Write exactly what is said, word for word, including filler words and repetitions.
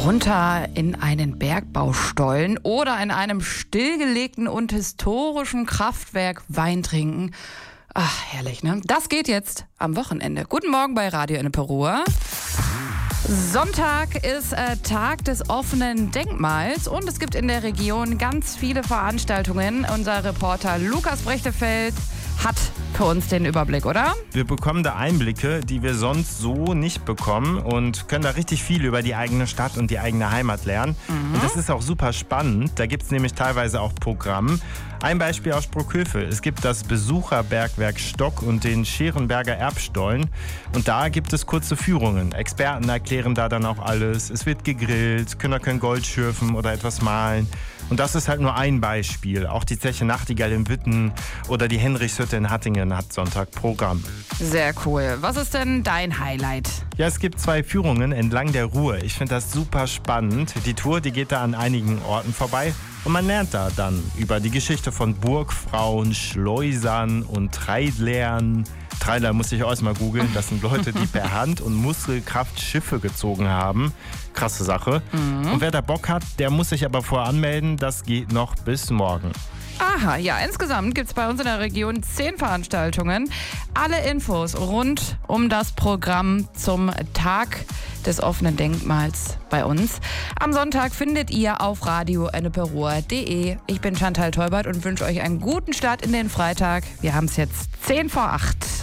Runter in einen Bergbaustollen oder in einem stillgelegten und historischen Kraftwerk Wein trinken. Ach, herrlich, ne? Das geht jetzt am Wochenende. Guten Morgen bei Radio Enneperuhr. Sonntag ist äh, Tag des offenen Denkmals und es gibt in der Region ganz viele Veranstaltungen. Unser Reporter Lukas Brechtefeld hat für uns den Überblick, oder? Wir bekommen da Einblicke, die wir sonst so nicht bekommen und können da richtig viel über die eigene Stadt und die eigene Heimat lernen. Mhm. Und das ist auch super spannend. Da gibt es nämlich teilweise auch Programm. Ein Beispiel aus Sprockhövel. Es gibt das Besucherbergwerk Stock und den Scherenberger Erbstollen. Und da gibt es kurze Führungen. Experten erklären da dann auch alles. Es wird gegrillt, Kinder können Gold schürfen oder etwas malen. Und das ist halt nur ein Beispiel. Auch die Zeche Nachtigall in Witten oder die Henrichshütte in Hattingen hat Sonntag Programm. Sehr cool. Was ist denn dein Highlight? Ja, es gibt zwei Führungen entlang der Ruhr. Ich finde das super spannend. Die Tour, die geht da an einigen Orten vorbei. Und man lernt da dann über die Geschichte von Burgfrauen, Schleusern und Treidlern. Treidler muss ich auch erstmal googeln. Das sind Leute, die per Hand und Muskelkraft Schiffe gezogen haben. Krasse Sache. Mhm. Und wer da Bock hat, der muss sich aber vorher anmelden. Das geht noch bis morgen. Aha, ja, insgesamt gibt es bei uns in der Region zehn Veranstaltungen. Alle Infos rund um das Programm zum Tag des offenen Denkmals bei uns. Am Sonntag findet ihr auf radio enneperuhr punkt de. Ich bin Chantal Teubert und wünsche euch einen guten Start in den Freitag. Wir haben es jetzt zehn vor acht.